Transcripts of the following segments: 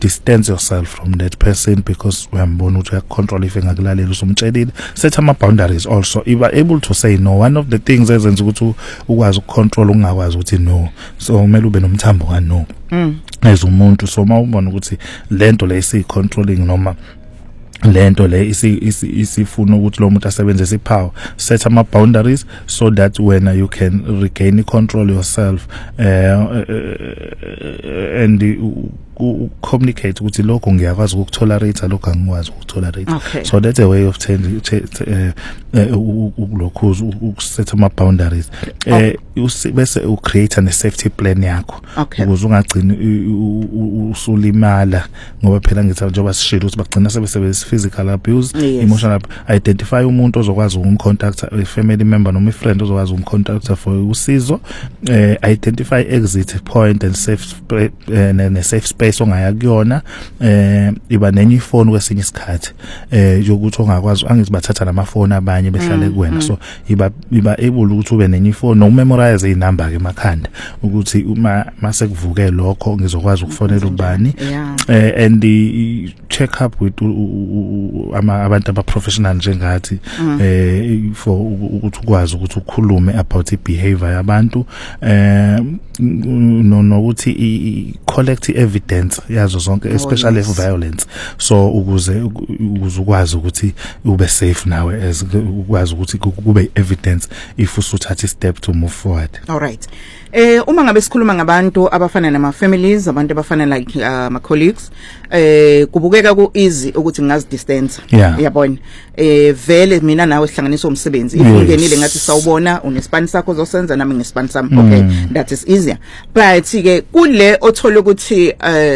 distance yourself from that person because uyambona ukuthi uyacontrol if engakulalela usumtshelile. Set ama boundaries also. You are able to say no. One of the things ezenza ukuthi ukwazi ukucontrol ungakwazi ukuthi no. So kumele ube nomthambo ka no. As umuntu so mawubona ukuthi lento le isi controlling noma lento le isifuna ukuthi lo muntu asebenzise ipower, set ama boundaries so that when you can regain control yourself and communicate ukuthi lokho ngiyakwazi ukutolerate lokho angikwazi ukutolerate. So that's a way of lokho ukuset ama boundaries. Bese ucreate a safety plan yakho ukuze ungagcini usulimala ngoba phela ngithi njengoba sishilo ukuthi bagcina sebesebenzisa physical abuse, emotional abuse. Identify umuntu ozokwazi ukumcontact, a family member noma friend ozokwazi ukumcontact for usizo. Identify exit point and safe space ongaya kuyona. Iba nenye phone kwesinye isikhathi yokuthi ongakwazi angithi bathatha namafoni abanye behlale kuwena. So iba able ukuthi ube nenye phone no memorize inamba ke emakhanda ukuthi uma mase kuvuke lokho ngizokwazi ukufonela ubani. And the check up with abantu aba professional njengathi for ukuthi ukwazi ukuthi ukhulume about behavior yabantu nokuthi collect evidence yazo zonke, especially if violence. So ukuze ukwazi ukuthi ube safe nawe as ukwazi ukuthi kube evidence if usuthatha step to move forward. All right. Uma ngabe sikhuluma ngabantu abafana nama families, abantu abafana like my colleagues, kubukeka ku easy ukuthi ngazi distance. Yabona. Vele mina nawe sihlanganisa umsebenzi. Ingenile ngathi sawubona unespan sakho zosenza nami ngespan sami. Okay, that is easier. But ke kule othola ukuthi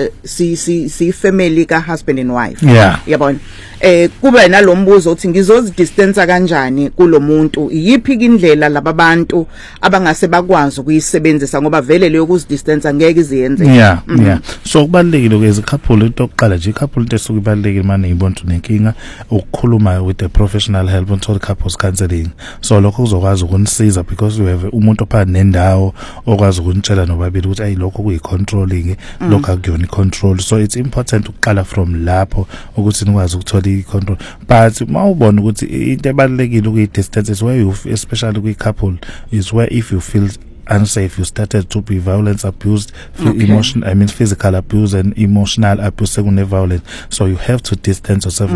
si family ka husband and wife. Yabona. Kube nalombuzo uthi ngizozi distance kanjani kulomuntu, yipi indlela lababantu abangase bakwazi ukuyisebenzisa ngoba vele leyo kuzi distance angeke iziyenze. So kubalekile ke izicouple into oqala nje couple into esuka ibalekile manje ibona unenkinga ukukhuluma with a professional help until couples counseling. So lokho kuzokwazi ukunisiza because you have umuntu opha nendawo okwazi ukunitshela nobabili ukuthi ayilokho kuyi controlling lokho akuyona control. So it's important ukuqala from lapho ukuthi nikwazi ukuthola control. But mawubona ukuthi into ebalekile ukuyi distance is where you, especially with couple, is where if you feel unsafe, you started to be violence abused, physical abuse and emotional abuse, violence. So you have to distance yourself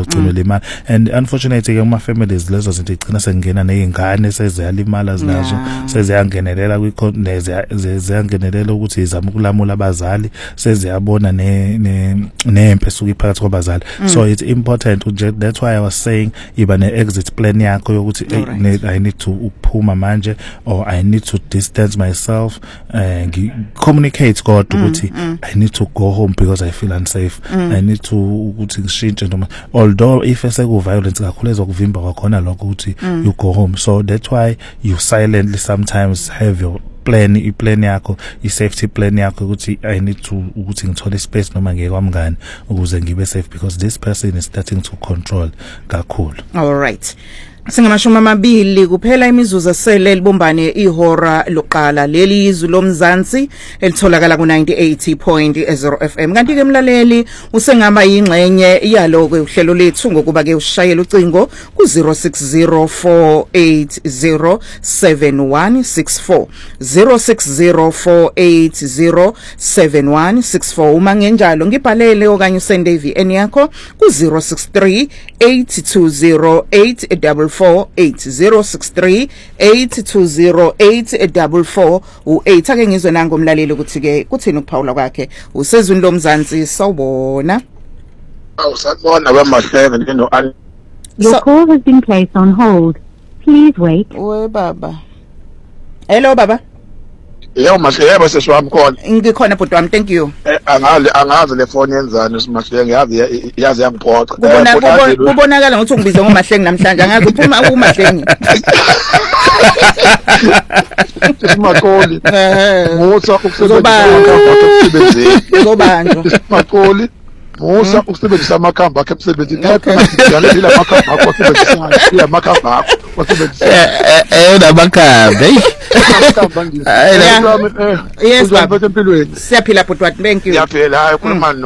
and unfortunately my families lezo zinto igcina sengena nezingane seziyalimala zinazo seziyangenelela seziyangenelela ukuthi izama ukulamula abazali seziyabona nempe suka iphakathi kwabazali. So it's important that's why I was saying iba ne exit plan yakho yokuthi I need to uphuma manje or I need to distance myself and communicate God ukuthi I need to go home because I feel unsafe. I need to ukuthi ngishintshe noma although if eseku violence kakhulu ezokuvimba kwakhona lokho ukuthi you go home. So that's why you silently sometimes have your plan yakho, i-safety plan yakho ukuthi I need to ukuthi ngithole space noma ngeke kwamngani ukuze ngibe safe because this person is starting to control kakhulu. All right. Singamashumi amabili kuphela imizuzu esele libumbane ihora loqala leli izwi lomzansi elitholakala ku 98.0 FM. Kanti ke mlaleli usengaba yingxenye yalo ke uhlelo lethu ngokuba ke ushayela ucingo ku 0604807164 0604807164. Uma ngenjalo ngibhalele okanye usende iVN yakho ku 063820844 063820844 u8 ake ngizwe nango umlaleli ukuthi ke kuthini ukuphawula kwakhe usezwini lomzansi sawubona. Awusabona bamahlenge nino. Your call has been placed on hold. Please wait. We baba. Hello baba. Yebo Mahlenge sesiwami khona. Ngikhona bhuti wami, thank you. Angazi le phone yenzani uSimahlenge yazi yangiphoqa. Kubonakala ukuthi ungibize ngoMahlenge namhlanje angazi uphuma kuMahlenge. Makoli. Musa uzobanjwa. Makoli. Musa usebenzisa amakhamba akhe emsebenzini. Yalila amakhamba akho usebenzisa amakhamba akho usebenzisa. Namakhambe. Yes, siyaphila bhuti wami, thank you. Siyaphila, hayi khuluma